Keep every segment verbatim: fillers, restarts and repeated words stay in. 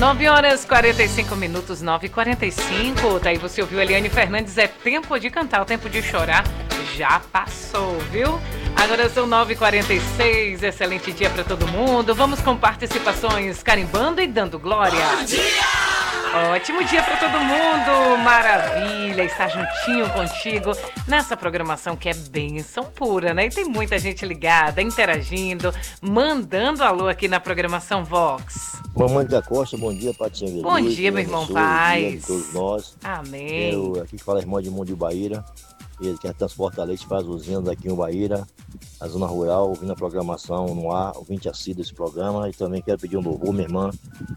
nove horas e quarenta e cinco minutos, nove e quarenta e cinco. Daí você ouviu Eliane Fernandes, é tempo de cantar, o tempo de chorar já passou, viu? Agora são nove e quarenta e seis, excelente dia pra todo mundo. Vamos com participações carimbando e dando glória. Bom dia! Ótimo dia pra todo mundo, maravilha, estar juntinho contigo nessa programação que é bênção pura, né? E tem muita gente ligada, interagindo, mandando alô aqui na programação Vox. Mamãe da Costa, bom dia, Patinha Jesus. Bom dia, meu irmão, paz. Bom dia a todos nós. Amém. Eu aqui que fala irmão de Mundo de Baíra, ele que transporta leite para as usinas aqui em Baíra, a zona rural, ouvindo a programação no ar, ouvinte assíduo desse programa. E também quero pedir um louvor, minha irmã,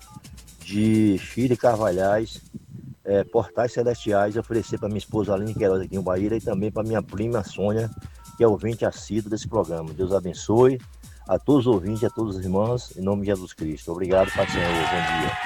de Chile Carvalhais, é, Portais Celestiais, oferecer para minha esposa Aline Queiroz aqui em Baíra e também para minha prima Sônia, que é ouvinte assíduo desse programa. Deus abençoe a todos os ouvintes, a todos os irmãos, em nome de Jesus Cristo. Obrigado, Pai Senhor. Bom dia.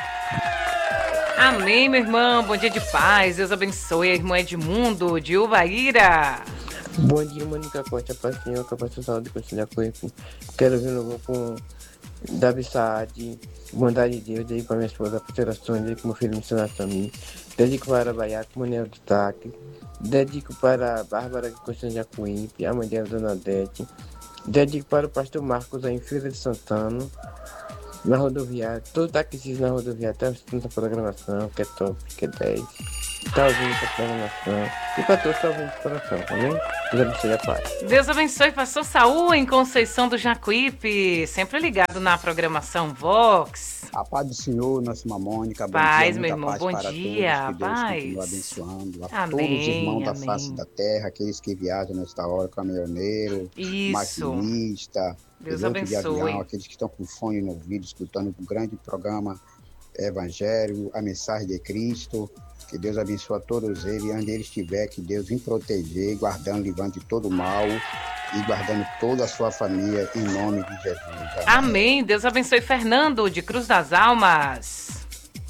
Amém, meu irmão. Bom dia de paz. Deus abençoe a irmã Edmundo, de Ubaíra. Bom dia, Mônica Costa, Pai Senhor, capacitação de conciliar com ele. Quero ver no vou com Davi Saad, bondade de Deus, aí para minha esposa, a parceira Sônia, como filho missionário também. Dedico para Baiá, como Neo Destaque. Dedico para a Bárbara Constância Jacuípe, a mãe dela, Dona Dete. Dedico para o pastor Marcos, aí em Feira de Santana, na rodoviária. Todo taxista na rodoviária está assistindo essa programação, que é top, que é dez. Está ouvindo essa programação. E para todos que estão ouvindo esse coração, amém? Deus abençoe a paz. Deus abençoe, pastor Saúl, em Conceição do Jacuípe, sempre ligado na programação Vox. A paz do Senhor, nossa irmã Mônica. Bom Paz, dia, meu irmão, paz bom para dia, todos, que Deus paz. continue abençoando a Amém, todos os irmãos da amém. face da terra, aqueles que viajam nesta hora, caminhoneiro, Isso. maquinista, Deus piloto de abençoe. avião, aqueles que estão com fone no ouvido, escutando o grande programa Evangelho, a mensagem de Cristo. Que Deus abençoe a todos eles, e onde eles estiver, que Deus vem proteger, guardando, livrando de todo mal e guardando toda a sua família, em nome de Jesus. Amém. Amém. Deus abençoe Fernando, de Cruz das Almas.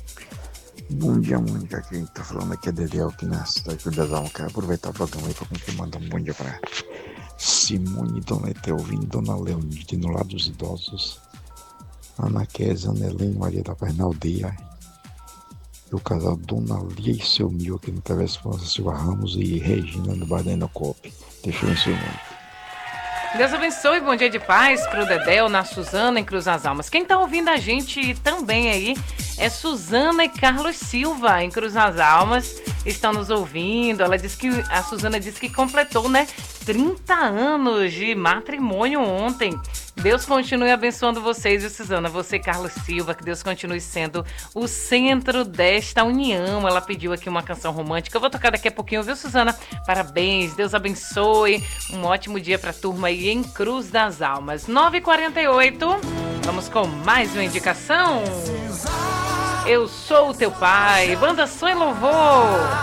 Bom dia, Mônica. Quem tá falando aqui é Dedé, aqui na cidade de Cruz das Almas. Quero aproveitar o programa aí para mandar um bom dia para Simone, Dona Etelvine, Dona Leonide, no lado dos idosos, Ana Kézia, Ana Helene, Maria da Pernaldeia, e o casal Dona Lia e seu Mil, aqui no Travessa França Silva Ramos, e Regina, no Bar da Enocop. Deixa eu ver seu nome. Deus abençoe, bom dia de paz pro Dedéu, na Suzana, em Cruz das Almas. Quem tá ouvindo a gente também aí é Suzana e Carlos Silva, em Cruz das Almas, estão nos ouvindo. Ela disse que, a Suzana disse que completou, né, trinta anos de matrimônio ontem. Deus continue abençoando vocês, viu, Suzana? Você, Carlos Silva, que Deus continue sendo o centro desta união. Ela pediu aqui uma canção romântica. Eu vou tocar daqui a pouquinho, viu, Suzana? Parabéns, Deus abençoe. Um ótimo dia pra turma aí em Cruz das Almas. nove e quarenta e oito. Vamos com mais uma indicação. Eu Sou o Teu Pai. Banda Som e Louvor.